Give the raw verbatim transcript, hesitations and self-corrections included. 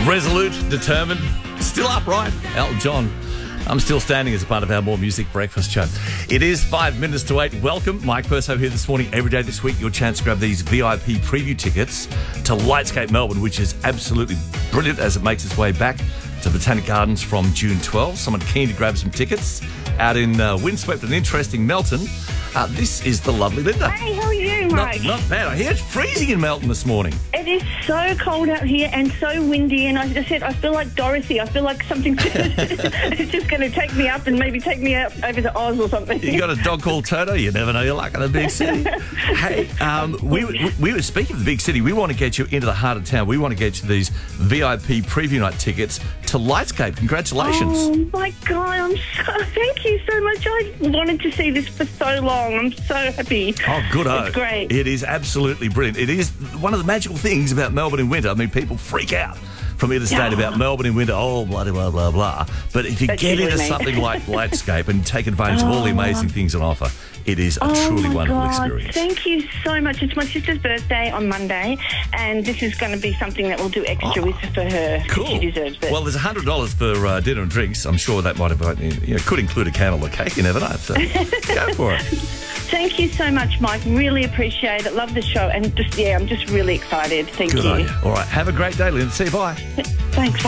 Resolute, determined, still upright. Elton John. I'm still standing as a part of our More Music Breakfast show. It is five minutes to eight. Welcome. Mike Perso here this morning. Every day this week, your chance to grab these V I P preview tickets to Lightscape Melbourne, which is absolutely brilliant as it makes its way back to Botanic Gardens from June twelfth. Someone keen to grab some tickets out in uh, windswept and interesting Melton. Uh, this is the lovely Linda. Hey, how are you, Mike? Not, not bad. I hear it's freezing in Melton this morning. It is so cold out here and so windy, and I just said I feel like Dorothy. I feel like something's it's just going to take me up and maybe take me out over to Oz or something. You got a dog called Toto? You never know your luck in a big city. Hey, um, we, we, we were speaking of the big city. We want to get you into the heart of town. We want to get you these V I P preview night tickets to Lightscape. Congratulations. Oh, my God. I'm so... Thank you so much. I wanted to see this for so long. I'm so happy. Oh, good-o. It's great. It is absolutely brilliant. It is one of the magical things about Melbourne in winter. I mean, people freak out from interstate Yeah. about Melbourne in winter. Oh, blah, blah, blah, blah. But if you That's get usually into me. something like Lightscape and take advantage of all the amazing things on offer, it is a Oh, truly my wonderful God. experience. Thank you so much. It's my sister's birthday on Monday, and this is going to be something that we'll do extra Oh, with for her. Cool. She deserves it. Well, there's one hundred dollars for uh, dinner and drinks. I'm sure that might have, you know, could include a candle or cake. You never know. So go for it. Thank you so much, Mike. Really appreciate it. Love the show. And just, yeah, I'm just really excited. Thank Good you. on you. All right. Have a great day, Lynn. See you. Bye. Thanks.